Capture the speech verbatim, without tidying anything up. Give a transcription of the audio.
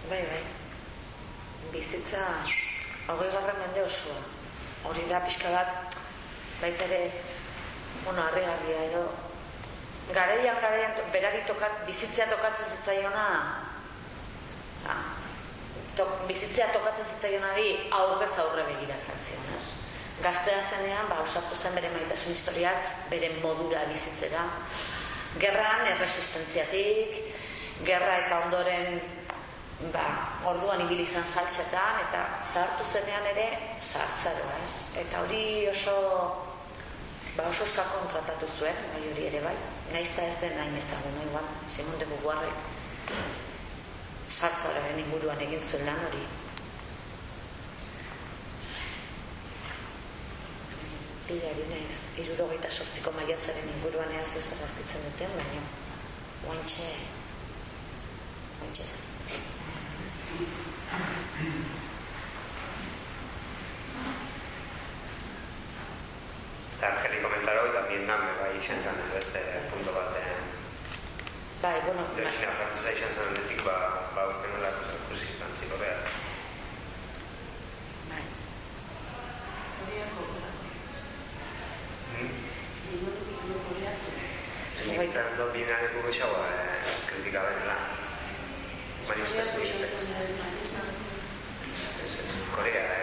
Bai, bai. Bizitza hogei garren mende osoa. Hori da pixka bat, baita ere, bueno, harrigarria edo, garaian, garaian, berari tokat, bizitzea tokatzen zitzaiona, bizitzea tokatzen zitzaionari aurrez aurre begiratzen zion, ez? Gaztea zenean, ba, osatu zen bere maitasun historiak, bere modura bizitzera. Gerran, erresistentziatik, gerra eta ondoren, ba, orduan ibili izan saltxetan, eta zahartu zenean ere, zahartzaroa, ez? Eta hori oso, ba, oso sakon tratatu zuen, bai hori ere bai. Naizta ez den hain ezaguna, igual, Simon de Beauvoirrek zahartzararen inguruan egin zuen lan hori. Pilari naiz, hirurogeita zortziko maiatzaren inguruan ea zeu zer aurkitzen duten, baina oaintxe, oaintxez. Eta Angeli komentaro eta Vietnam bai izan zen ez beste punto bat bai, bueno Derexina frantzesa izan zen aldetik ba urten olako zarkusi frantziko behaz bai Koreako Zintan dut binareko gexaua kritika behar manifestazio Korea